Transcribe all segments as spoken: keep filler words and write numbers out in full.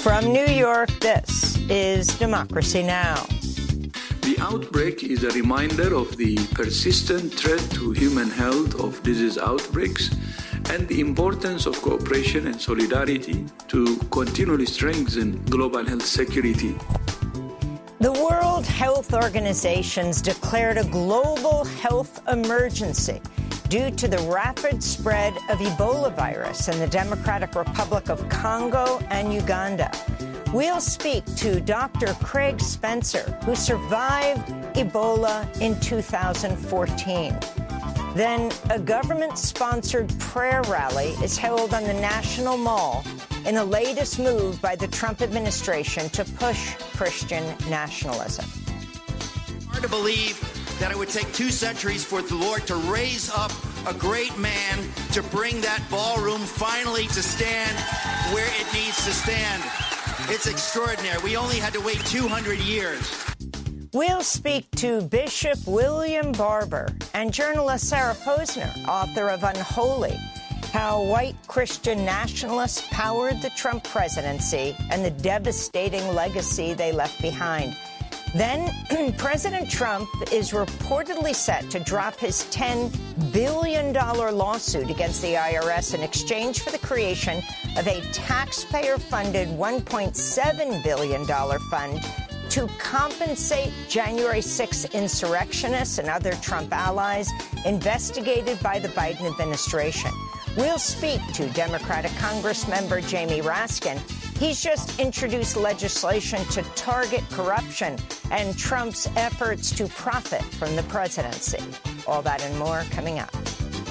From New York, this is Democracy Now! The outbreak is a reminder of the persistent threat to human health of disease outbreaks and the importance of cooperation and solidarity to continually strengthen global health security. The World Health Organization's declared a global health emergency due to the rapid spread of Ebola virus in the Democratic Republic of Congo and Uganda. We'll speak to Doctor Craig Spencer, who survived Ebola in two thousand fourteen. Then a government-sponsored prayer rally is held on the National Mall in the latest move by the Trump administration to push Christian nationalism. Hard to believe that it would take two centuries for the Lord to raise up a great man to bring that ballroom finally to stand where it needs to stand. It's extraordinary. We only had to wait two hundred years. We'll speak to Bishop William Barber and journalist Sarah Posner, author of Unholy, how white Christian nationalists powered the Trump presidency and the devastating legacy they left behind. Then, President Trump is reportedly set to drop his ten billion dollars lawsuit against the I R S in exchange for the creation of a taxpayer-funded one point seven billion dollars fund to compensate January sixth insurrectionists and other Trump allies investigated by the Biden administration. We'll speak to Democratic Congressmember Jamie Raskin. He's just introduced legislation to target corruption and Trump's efforts to profit from the presidency. All that and more coming up.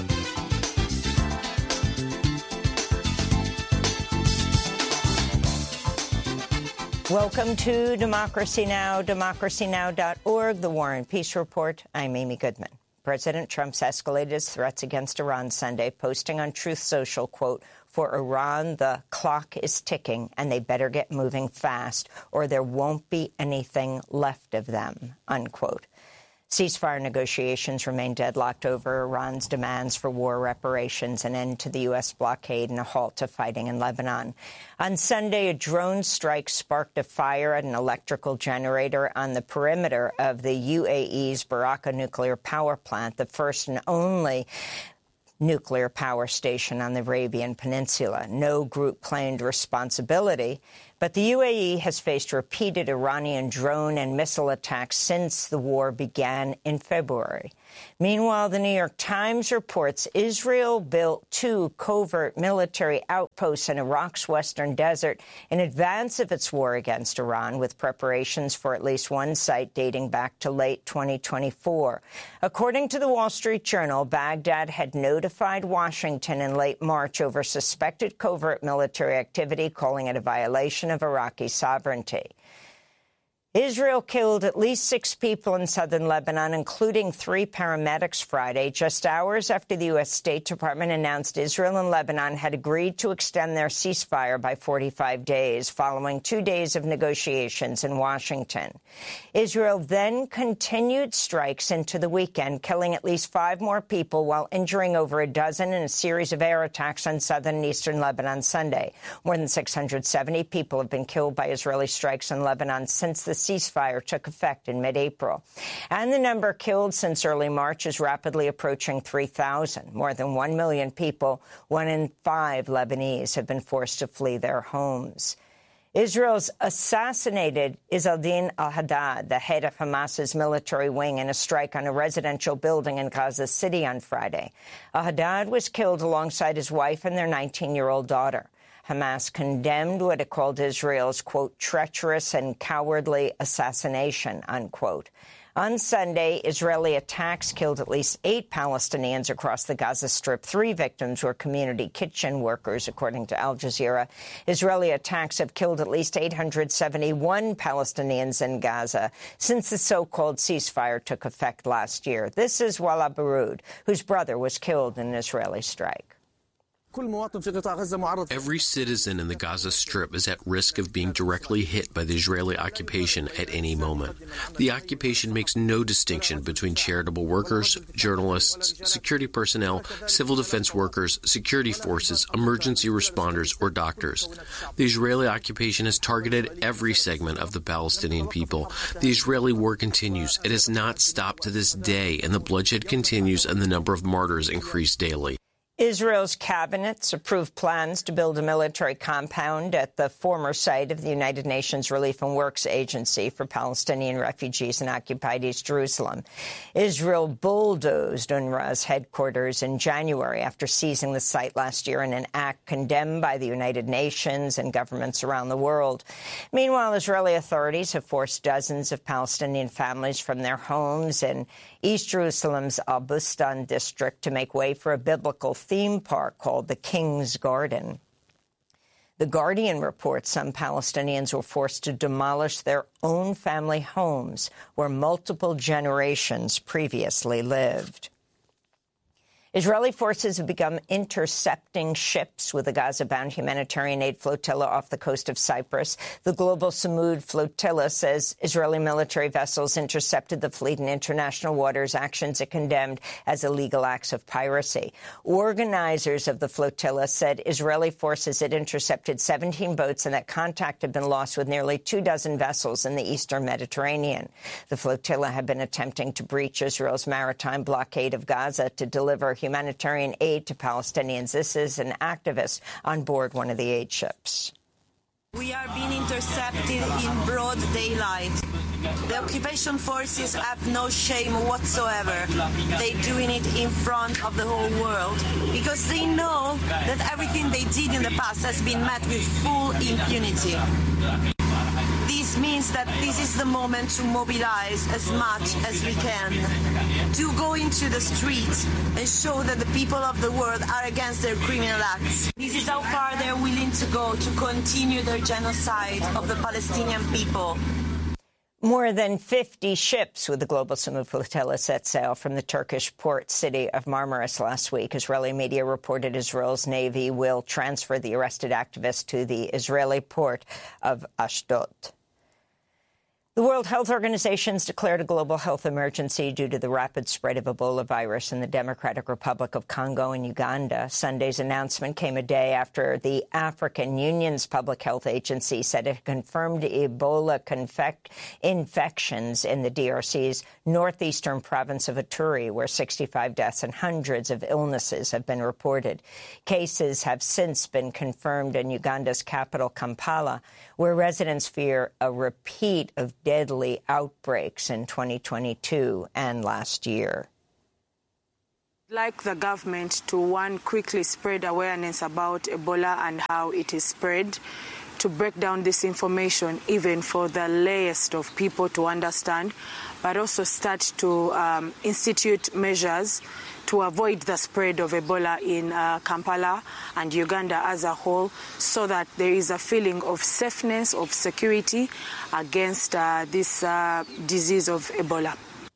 Welcome to Democracy Now!, democracy now dot org, the War and Peace Report. I'm Amy Goodman. President Trump's escalated his threats against Iran Sunday, posting on Truth Social, quote, "For Iran, the clock is ticking, and they better get moving fast, or there won't be anything left of them," unquote. Ceasefire negotiations remain deadlocked over Iran's demands for war reparations, an end to the U S blockade, and a halt to fighting in Lebanon. On Sunday, a drone strike sparked a fire at an electrical generator on the perimeter of the U A E's Barakah nuclear power plant, the first and only nuclear power station on the Arabian Peninsula. No group claimed responsibility, but the U A E has faced repeated Iranian drone and missile attacks since the war began in February. Meanwhile, the New York Times reports Israel built two covert military outposts in Iraq's western desert in advance of its war against Iran, with preparations for at least one site dating back to late twenty twenty-four. According to the Wall Street Journal, Baghdad had notified Washington in late March over suspected covert military activity, calling it a violation of Iraqi sovereignty. Israel killed at least six people in southern Lebanon, including three paramedics Friday, just hours after the U S State Department announced Israel and Lebanon had agreed to extend their ceasefire by forty-five days, following two days of negotiations in Washington. Israel then continued strikes into the weekend, killing at least five more people while injuring over a dozen in a series of air attacks on southern and eastern Lebanon Sunday. More than six hundred seventy people have been killed by Israeli strikes in Lebanon since the ceasefire took effect in mid-April. And the number killed since early March is rapidly approaching three thousand. More than one million people, one in five Lebanese, have been forced to flee their homes. Israel's assassinated Izzeldin al-Haddad, the head of Hamas's military wing, in a strike on a residential building in Gaza City on Friday. Al-Haddad was killed alongside his wife and their nineteen-year-old daughter. Hamas condemned what it called Israel's, quote, treacherous and cowardly assassination, unquote. On Sunday, Israeli attacks killed at least eight Palestinians across the Gaza Strip. Three victims were community kitchen workers, according to Al Jazeera. Israeli attacks have killed at least eight hundred seventy-one Palestinians in Gaza since the so-called ceasefire took effect last year. This is Walaa Baroud, whose brother was killed in an Israeli strike. Every citizen in the Gaza Strip is at risk of being directly hit by the Israeli occupation at any moment. The occupation makes no distinction between charitable workers, journalists, security personnel, civil defense workers, security forces, emergency responders, or doctors. The Israeli occupation has targeted every segment of the Palestinian people. The Israeli war continues. It has not stopped to this day, and the bloodshed continues and the number of martyrs increase daily. Israel's cabinets approved plans to build a military compound at the former site of the United Nations Relief and Works Agency for Palestinian refugees in occupied East Jerusalem. Israel bulldozed UNRWA's headquarters in January after seizing the site last year in an act condemned by the United Nations and governments around the world. Meanwhile, Israeli authorities have forced dozens of Palestinian families from their homes in East Jerusalem's Al Bustan district to make way for a biblical theme park called the King's Garden. The Guardian reports some Palestinians were forced to demolish their own family homes where multiple generations previously lived. Israeli forces have begun intercepting ships with a Gaza-bound humanitarian aid flotilla off the coast of Cyprus. The global Samud flotilla says Israeli military vessels intercepted the fleet in international waters, actions it condemned as illegal acts of piracy. Organizers of the flotilla said Israeli forces had intercepted seventeen boats and that contact had been lost with nearly two dozen vessels in the eastern Mediterranean. The flotilla had been attempting to breach Israel's maritime blockade of Gaza to deliver humanitarian aid to Palestinians. This is an activist on board one of the aid ships. We are being intercepted in broad daylight. The occupation forces have no shame whatsoever. They're doing it in front of the whole world because they know that everything they did in the past has been met with full impunity. This means that this is the moment to mobilize as much as we can, to go into the streets and show that the people of the world are against their criminal acts. This is how far they're willing to go to continue their genocide of the Palestinian people. More than fifty ships with the global Samud flotilla set sail from the Turkish port city of Marmaris last week. Israeli media reported Israel's Navy will transfer the arrested activists to the Israeli port of Ashdod. The World Health Organization has declared a global health emergency due to the rapid spread of Ebola virus in the Democratic Republic of Congo and Uganda. Sunday's announcement came a day after the African Union's public health agency said it confirmed Ebola confect infections in the D R C's northeastern province of Ituri, where sixty-five deaths and hundreds of illnesses have been reported. Cases have since been confirmed in Uganda's capital, Kampala, where residents fear a repeat of deadly outbreaks in twenty twenty-two and last year. I'd like the government to, one, quickly spread awareness about Ebola and how it is spread, to break down this information even for the layest of people to understand, but also start to um, institute measures to avoid the spread of Ebola in uh, Kampala and Uganda as a whole, so that there is a feeling of safeness, of security against uh, this uh, disease of Ebola.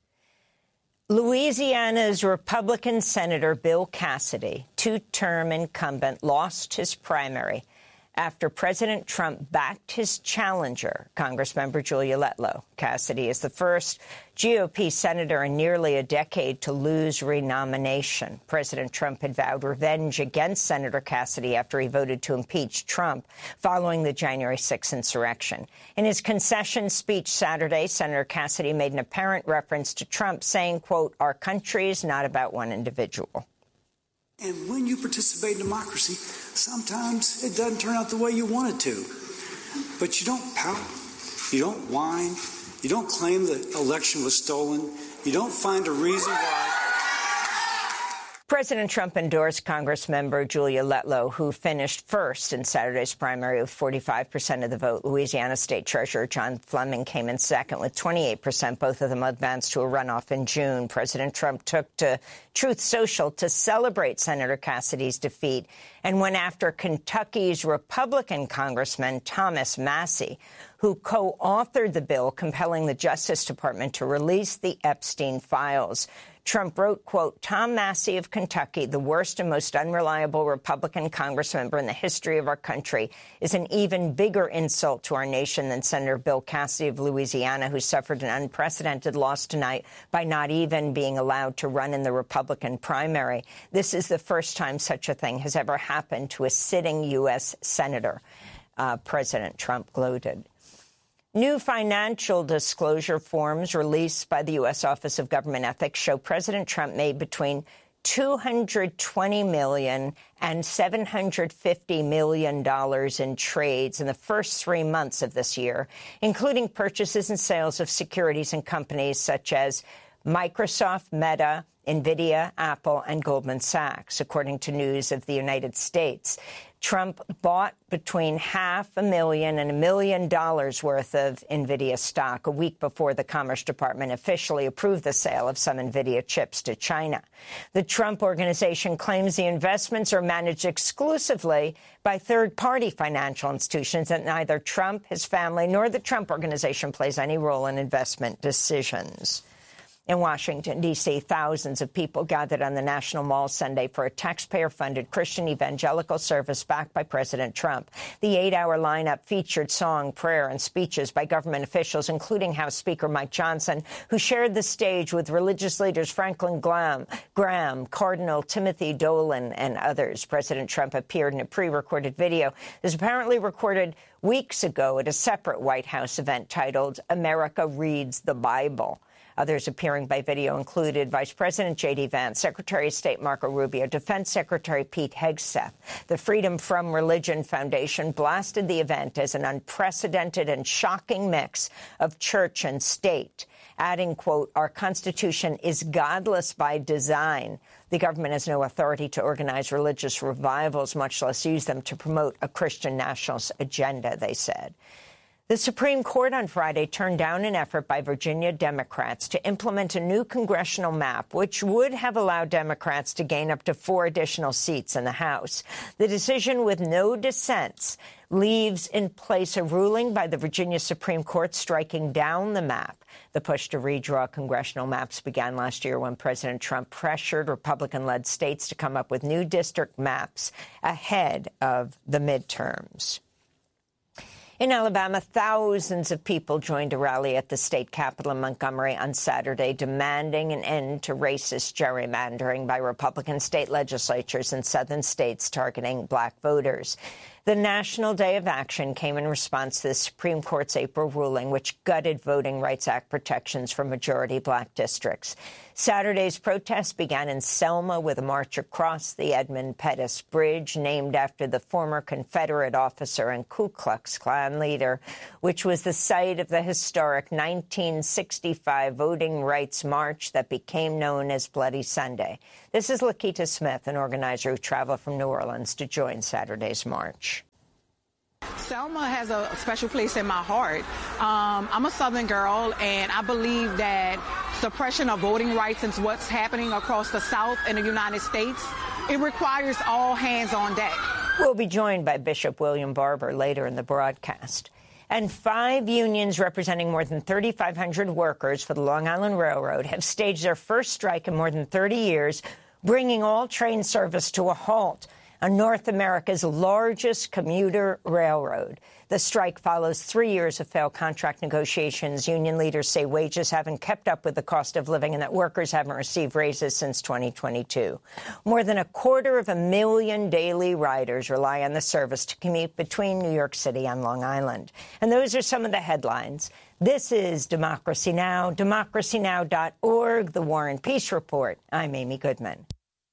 Louisiana's Republican Senator Bill Cassidy, two-term incumbent, lost his primary after President Trump backed his challenger, Congressmember Julia Letlow. Cassidy is the first G O P senator in nearly a decade to lose renomination. President Trump had vowed revenge against Senator Cassidy after he voted to impeach Trump following the January sixth insurrection. In his concession speech Saturday, Senator Cassidy made an apparent reference to Trump, saying, quote, "Our country is not about one individual." And when you participate in democracy, sometimes it doesn't turn out the way you want it to. But you don't pout, you don't whine, you don't claim the election was stolen, you don't find a reason why. President Trump endorsed Congressmember Julia Letlow, who finished first in Saturday's primary with forty-five percent of the vote. Louisiana State Treasurer John Fleming came in second with twenty-eight percent. Both of them advanced to a runoff in June. President Trump took to Truth Social to celebrate Senator Cassidy's defeat and went after Kentucky's Republican Congressman Thomas Massie, who co-authored the bill compelling the Justice Department to release the Epstein files. Trump wrote, quote, Tom Massie of Kentucky, the worst and most unreliable Republican Congressmember in the history of our country, is an even bigger insult to our nation than Senator Bill Cassidy of Louisiana, who suffered an unprecedented loss tonight by not even being allowed to run in the Republican primary. This is the first time such a thing has ever happened to a sitting U S senator. Uh, President Trump gloated. New financial disclosure forms released by the U S Office of Government Ethics show President Trump made between two hundred twenty million dollars and seven hundred fifty million dollars in trades in the first three months of this year, including purchases and sales of securities in companies such as Microsoft, Meta, NVIDIA, Apple, and Goldman Sachs, according to News of the United States. Trump bought between half a million and a million dollars worth of NVIDIA stock a week before the Commerce Department officially approved the sale of some NVIDIA chips to China. The Trump Organization claims the investments are managed exclusively by third-party financial institutions, and neither Trump, his family, nor the Trump Organization plays any role in investment decisions. In Washington, D C, thousands of people gathered on the National Mall Sunday for a taxpayer-funded Christian evangelical service backed by President Trump. The eight-hour lineup featured song, prayer, and speeches by government officials, including House Speaker Mike Johnson, who shared the stage with religious leaders Franklin Graham, Graham, Cardinal Timothy Dolan, and others. President Trump appeared in a pre-recorded video that was apparently recorded weeks ago at a separate White House event titled America Reads the Bible. Others appearing by video included Vice President J D Vance, Secretary of State Marco Rubio, Defense Secretary Pete Hegseth. The Freedom From Religion Foundation blasted the event as an unprecedented and shocking mix of church and state, adding, quote, our Constitution is godless by design. The government has no authority to organize religious revivals, much less use them to promote a Christian nationalist agenda, they said. The Supreme Court on Friday turned down an effort by Virginia Democrats to implement a new congressional map, which would have allowed Democrats to gain up to four additional seats in the House. The decision, with no dissents, leaves in place a ruling by the Virginia Supreme Court striking down the map. The push to redraw congressional maps began last year when President Trump pressured Republican-led states to come up with new district maps ahead of the midterms. In Alabama, thousands of people joined a rally at the state capitol in Montgomery on Saturday, demanding an end to racist gerrymandering by Republican state legislatures in southern states targeting black voters. The National Day of Action came in response to the Supreme Court's April ruling, which gutted Voting Rights Act protections for majority black districts. Saturday's protests began in Selma with a march across the Edmund Pettus Bridge, named after the former Confederate officer and Ku Klux Klan leader, which was the site of the historic nineteen sixty-five Voting Rights March that became known as Bloody Sunday. This is Lakita Smith, an organizer who traveled from New Orleans to join Saturday's march. Selma has a special place in my heart. Um, I'm a Southern girl, and I believe that suppression of voting rights is what's happening across the South in the United States. It requires all hands on deck. We'll be joined by Bishop William Barber later in the broadcast. And five unions representing more than thirty-five hundred workers for the Long Island Railroad have staged their first strike in more than thirty years, bringing all train service to a halt on North America's largest commuter railroad. The strike follows three years of failed contract negotiations. Union leaders say wages haven't kept up with the cost of living and that workers haven't received raises since twenty twenty-two. More than a quarter of a million daily riders rely on the service to commute between New York City and Long Island. And those are some of the headlines. This is Democracy Now!, democracy now dot org, The War and Peace Report. I'm Amy Goodman.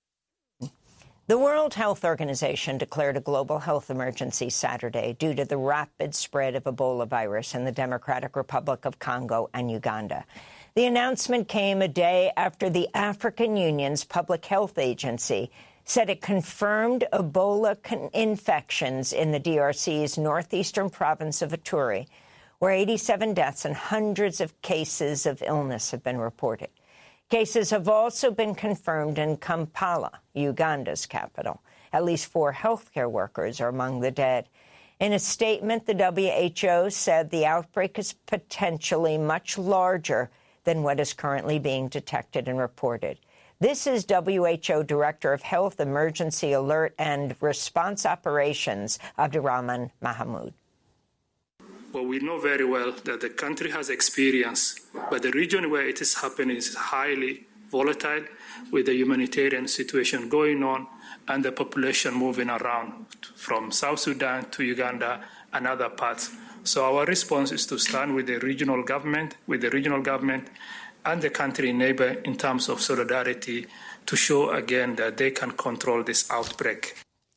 The World Health Organization declared a global health emergency Saturday due to the rapid spread of Ebola virus in the Democratic Republic of Congo and Uganda. The announcement came a day after the African Union's Public Health Agency said it confirmed Ebola infections in the D R C's northeastern province of Ituri, where eighty-seven deaths and hundreds of cases of illness have been reported. Cases have also been confirmed in Kampala, Uganda's capital. At least four healthcare workers are among the dead. In a statement, the W H O said the outbreak is potentially much larger than what is currently being detected and reported. This is W H O Director of Health, Emergency Alert and Response Operations, Abdurrahman Mahmoud. Well, we know very well that the country has experience, but the region where it is happening is highly volatile, with the humanitarian situation going on and the population moving around from South Sudan to Uganda and other parts. So our response is to stand with the regional government, with the regional government and the country neighbor in terms of solidarity to show again that they can control this outbreak.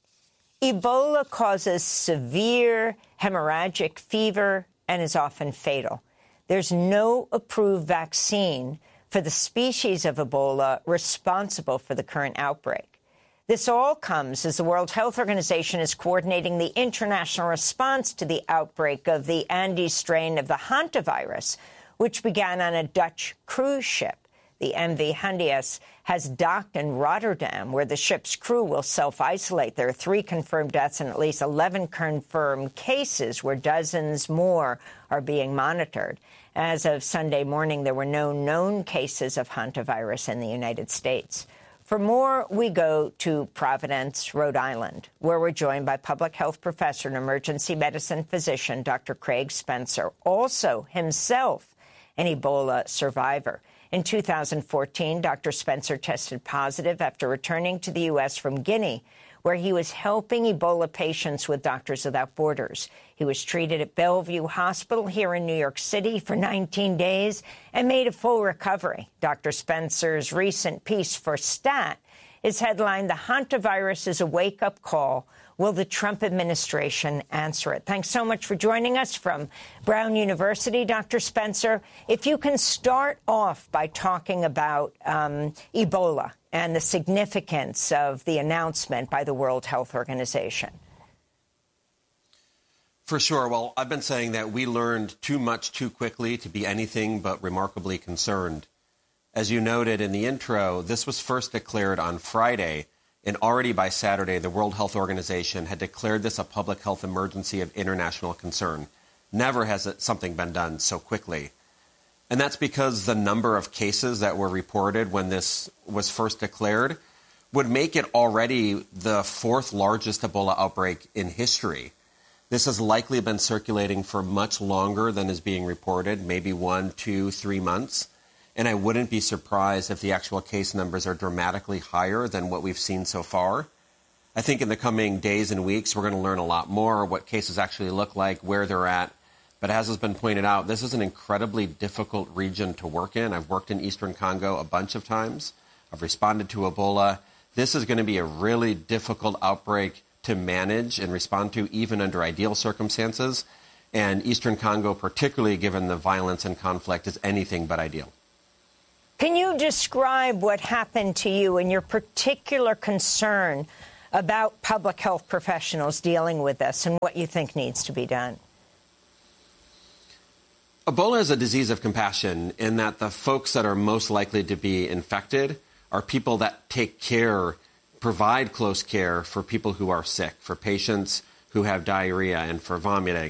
Ebola causes severe hemorrhagic fever and is often fatal. There's no approved vaccine for the species of Ebola responsible for the current outbreak. This all comes as the World Health Organization is coordinating the international response to the outbreak of the Andes strain of the hantavirus, which began on a Dutch cruise ship. The M V Handias has docked in Rotterdam, where the ship's crew will self-isolate. There are three confirmed deaths and at least eleven confirmed cases, where dozens more are being monitored. As of Sunday morning, there were no known cases of hantavirus in the United States. For more, we go to Providence, Rhode Island, where we're joined by public health professor and emergency medicine physician Doctor Craig Spencer, also himself an Ebola survivor. In two thousand fourteen, Doctor Spencer tested positive after returning to the U S from Guinea, where he was helping Ebola patients with Doctors Without Borders. He was treated at Bellevue Hospital here in New York City for nineteen days and made a full recovery. Doctor Spencer's recent piece for Stat is headlined, "The Hantavirus is a Wake-Up Call. Will the Trump administration answer it?" Thanks so much for joining us from Brown University, Doctor Spencer. If you can start off by talking about um, Ebola and the significance of the announcement by the World Health Organization. For sure. Well, I've been saying that we learned too much too quickly to be anything but remarkably concerned. As you noted in the intro, this was first declared on Friday, and already by Saturday, the World Health Organization had declared this a public health emergency of international concern. Never has it, something been done so quickly. And that's because the number of cases that were reported when this was first declared would make it already the fourth largest Ebola outbreak in history. This has likely been circulating for much longer than is being reported, maybe one, two, three months. And I wouldn't be surprised if the actual case numbers are dramatically higher than what we've seen so far. I think in the coming days and weeks, we're going to learn a lot more what cases actually look like, where they're at. But as has been pointed out, this is an incredibly difficult region to work in. I've worked in Eastern Congo a bunch of times. I've responded to Ebola. This is going to be a really difficult outbreak to manage and respond to, even under ideal circumstances. And Eastern Congo, particularly given the violence and conflict, is anything but ideal. Can you describe what happened to you and your particular concern about public health professionals dealing with this and what you think needs to be done? Ebola is a disease of compassion in that the folks that are most likely to be infected are people that take care, provide close care for people who are sick, for patients who have diarrhea and for vomiting.